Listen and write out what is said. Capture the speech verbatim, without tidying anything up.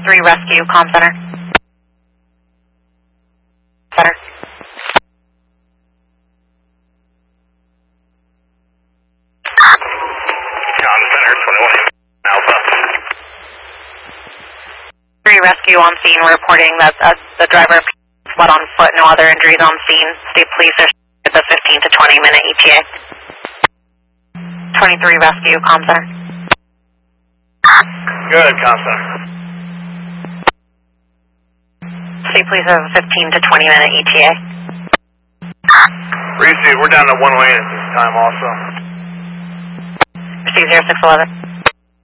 three Rescue, comm center. Center. Comm center, twenty-one Alpha. three Rescue on scene, reporting that uh, the driver fled on foot, no other injuries on scene. State police are at the fifteen to twenty minute E T A. twenty-three Rescue, comm center. Good, comm center. State police have a fifteen to twenty minute E T A. Receive, we're down to one lane at this time also. Receive zero six eleven.